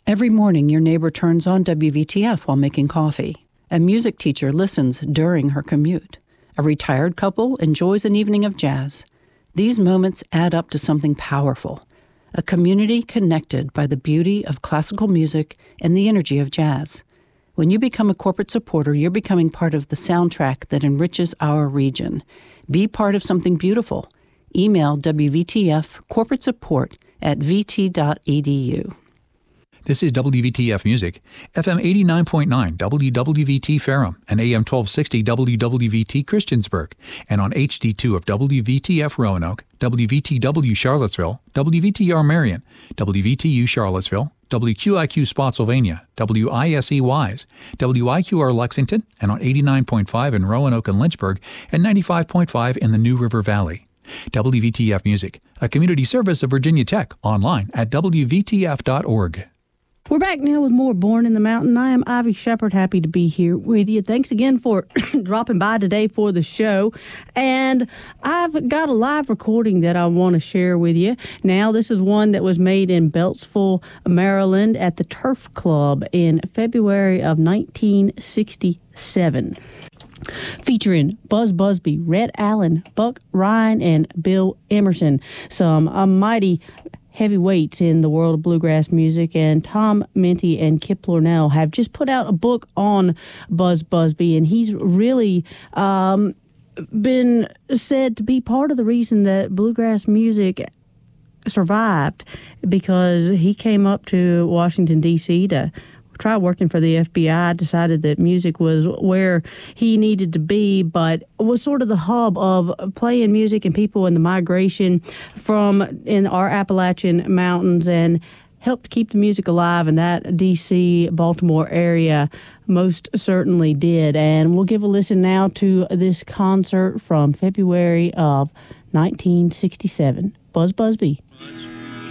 Every morning, your neighbor turns on WVTF while making coffee. A music teacher listens during her commute. A retired couple enjoys an evening of jazz. These moments add up to something powerful, a community connected by the beauty of classical music and the energy of jazz. When you become a corporate supporter, you're becoming part of the soundtrack that enriches our region. Be part of something beautiful. Email WVTF corporate support at vt.edu. This is WVTF Music, FM 89.9 WWVT Ferrum and AM 1260 WWVT Christiansburg, and on HD2 of WVTF Roanoke, WVTW Charlottesville, WVTR Marion, WVTU Charlottesville, WQIQ Spotsylvania, WISE Wise, WIQR Lexington, and on 89.5 in Roanoke and Lynchburg, and 95.5 in the New River Valley. WVTF Music, a community service of Virginia Tech, online at WVTF.org. We're back now with more Born in the Mountain. I am Ivy Shepard, happy to be here with you. Thanks again for dropping by today for the show. And I've got a live recording that I want to share with you. Now, this is one that was made in Beltsville, Maryland at the Turf Club in February of 1967. Featuring Buzz Busby, Rhett Allen, Buck Ryan, and Bill Emerson. Some mighty heavyweights in the world of bluegrass music, and Tom Minty and Kip Lornell have just put out a book on Buzz Busby, and he's really been said to be part of the reason that bluegrass music survived, because he came up to Washington, D.C. to try working for the FBI, decided that music was where he needed to be, but was sort of the hub of playing music and people in the migration from in our Appalachian Mountains, and helped keep the music alive in that D.C., Baltimore area. Most certainly did. And we'll give a listen now to this concert from February of 1967. Buzz Busby.